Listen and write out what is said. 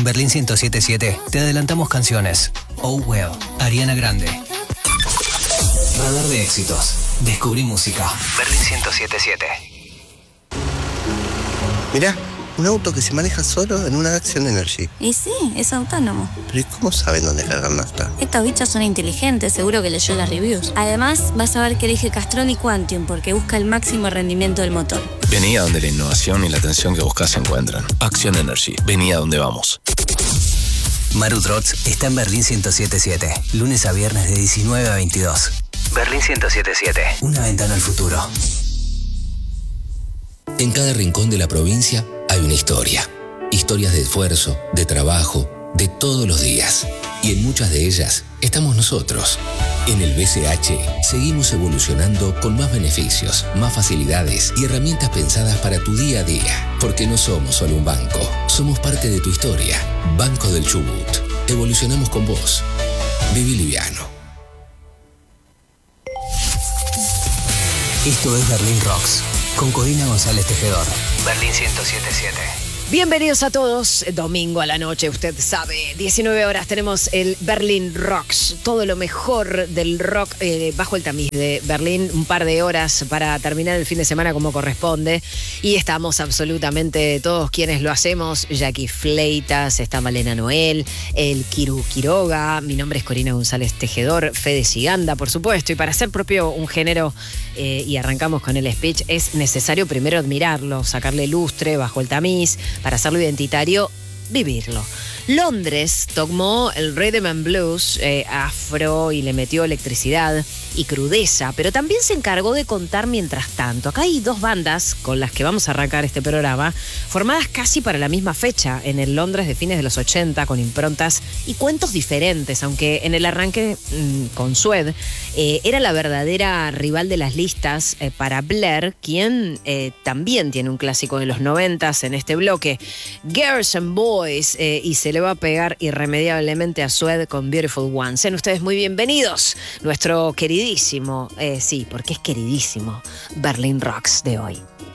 Berlín 107.7 te adelantamos canciones. Oh Well, Ariana Grande. Radar de éxitos. Descubrí música. Berlín 107.7. Mirá, un auto que se maneja solo en una Action Energy. Y sí, es autónomo. Pero ¿y cómo saben dónde cargar nafta? Estos bichos son inteligentes, seguro que leyó las reviews. Además, vas a ver que elige Castrol y Quantium porque busca el máximo rendimiento del motor. Vení a donde la innovación y la atención que buscas se encuentran. Action Energy, vení a donde vamos. Maru Trotz está en Berlín 107.7, lunes a viernes de 19 a 22. Berlín 107.7, una ventana al futuro. En cada rincón de la provincia hay una historia. Historias de esfuerzo, de trabajo, de todos los días. Y en muchas de ellas estamos nosotros. En el BCH seguimos evolucionando con más beneficios, más facilidades y herramientas pensadas para tu día a día. Porque no somos solo un banco, somos parte de tu historia. Banco del Chubut. Evolucionamos con vos. Viví liviano. Esto es Berlín Rocks, con Corina González Tejedor. Berlín 107.7. Bienvenidos a todos, domingo a la noche, usted sabe, 19 horas tenemos el Berlin Rocks, todo lo mejor del rock bajo el tamiz de Berlín, un par de horas para terminar el fin de semana como corresponde y estamos absolutamente todos quienes lo hacemos, Jackie Fleitas, está Malena Noel, el Kiru Quiroga, mi nombre es Corina González Tejedor, Fede Siganda por supuesto, y para hacer propio un género y arrancamos con el speech, es necesario primero admirarlo, sacarle lustre bajo el tamiz, para hacerlo identitario, vivirlo. Londres tomó el rhythm and blues afro y le metió electricidad y crudeza, pero también se encargó de contar mientras tanto. Acá hay dos bandas con las que vamos a arrancar este programa, formadas casi para la misma fecha, en el Londres de fines de los 80, con improntas y cuentos diferentes, aunque en el arranque con Suede era la verdadera rival de las listas para Blair, quien también tiene un clásico de los 90s en este bloque, Girls and Boys, y se le va a pegar irremediablemente a Suede con Beautiful One. Sean ustedes muy bienvenidos, nuestro queridísimo, sí, porque es queridísimo, Berlin Rocks de hoy.